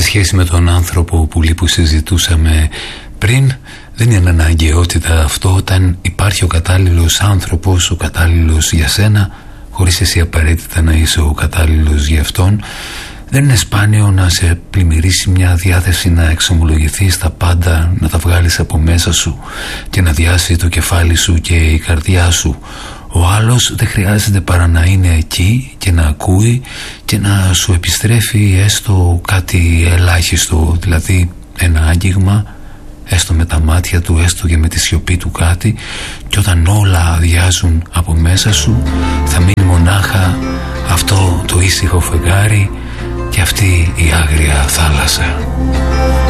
σχέση με τον άνθρωπο που συζητούσαμε πριν, δεν είναι αναγκαιότητα αυτό όταν υπάρχει ο κατάλληλος άνθρωπος, ο κατάλληλος για σένα, χωρίς εσύ απαραίτητα να είσαι ο κατάλληλος για αυτόν. Δεν είναι σπάνιο να σε πλημμυρίσει μια διάθεση να εξομολογηθείς τα πάντα, να τα βγάλεις από μέσα σου και να διάσει το κεφάλι σου και η καρδιά σου. Ο άλλος δεν χρειάζεται παρά να είναι εκεί και να ακούει και να σου επιστρέφει έστω κάτι ελάχιστο, δηλαδή ένα άγγιγμα, έστω με τα μάτια του, έστω και με τη σιωπή του κάτι, και όταν όλα αδειάζουν από μέσα σου θα μείνει μονάχα αυτό το ήσυχο φεγγάρι και αυτή η άγρια θάλασσα.